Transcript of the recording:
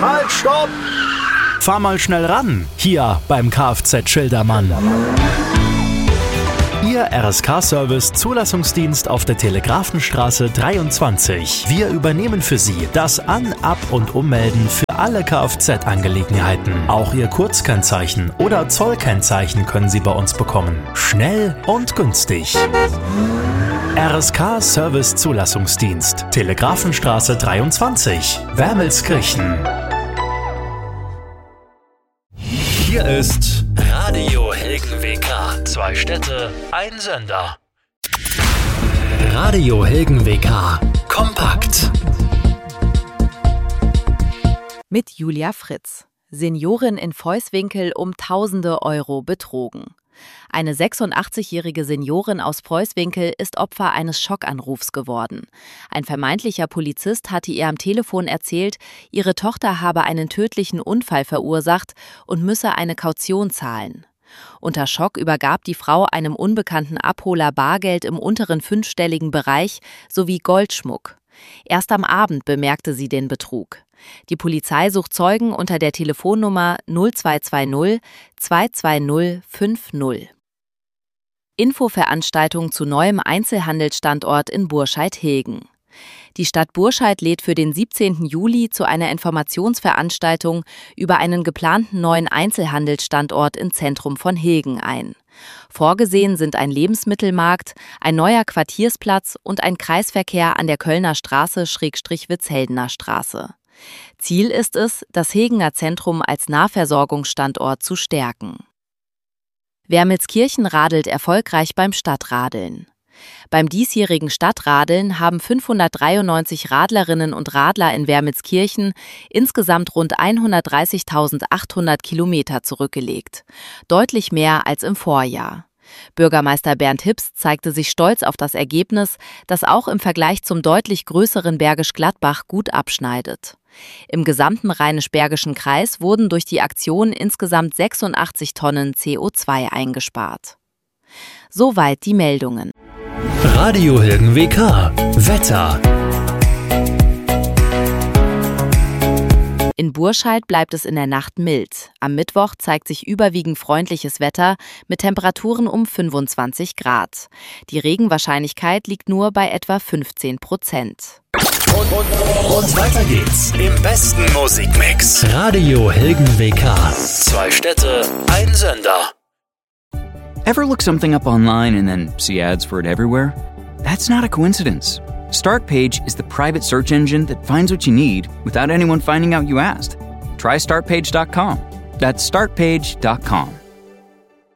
Halt, stopp! Fahr mal schnell ran, hier beim Kfz Schildermann. Ihr RSK-Service Zulassungsdienst auf der Telegrafenstraße 23. Wir übernehmen für Sie das An-, Ab- und Ummelden für alle Kfz-Angelegenheiten. Auch Ihr Kurzkennzeichen oder Zollkennzeichen können Sie bei uns bekommen. Schnell und günstig. RSK-Service Zulassungsdienst. Telegrafenstraße 23. Wermelskirchen. Hier ist Radio Helgen WK. 2 Städte, ein Sender. Radio Helgen WK. Kompakt. Mit Julia Fritz. Seniorin in Voßwinkel um tausende Euro betrogen. Eine 86-jährige Seniorin aus Preußwinkel ist Opfer eines Schockanrufs geworden. Ein vermeintlicher Polizist hatte ihr am Telefon erzählt, ihre Tochter habe einen tödlichen Unfall verursacht und müsse eine Kaution zahlen. Unter Schock übergab die Frau einem unbekannten Abholer Bargeld im unteren 5-stelligen Bereich sowie Goldschmuck. Erst am Abend bemerkte sie den Betrug. Die Polizei sucht Zeugen unter der Telefonnummer 0220 220 50. Infoveranstaltung zu neuem Einzelhandelsstandort in Burscheid-Hilgen. Die Stadt Burscheid lädt für den 17. Juli zu einer Informationsveranstaltung über einen geplanten neuen Einzelhandelsstandort im Zentrum von Hilgen ein. Vorgesehen sind ein Lebensmittelmarkt, ein neuer Quartiersplatz und ein Kreisverkehr an der Kölner Straße/Witzheldener Straße. Ziel ist es, das Hilgener Zentrum als Nahversorgungsstandort zu stärken. Wermelskirchen radelt erfolgreich beim Stadtradeln. Beim diesjährigen Stadtradeln haben 593 Radlerinnen und Radler in Wermelskirchen insgesamt rund 130.800 Kilometer zurückgelegt. Deutlich mehr als im Vorjahr. Bürgermeister Bernd Hips zeigte sich stolz auf das Ergebnis, das auch im Vergleich zum deutlich größeren Bergisch Gladbach gut abschneidet. Im gesamten Rheinisch-Bergischen Kreis wurden durch die Aktion insgesamt 86 Tonnen CO2 eingespart. Soweit die Meldungen. Radio Helgen WK. Wetter. In Burscheid bleibt es in der Nacht mild. Am Mittwoch zeigt sich überwiegend freundliches Wetter mit Temperaturen um 25 Grad. Die Regenwahrscheinlichkeit liegt nur bei etwa 15%. Und weiter geht's im besten Musikmix. Radio Helgen WK. 2 Städte, ein Sender. Ever look something up online and then see ads for it everywhere? That's not a coincidence. Startpage is the private search engine that finds what you need without anyone finding out you asked. Try Startpage.com. That's Startpage.com.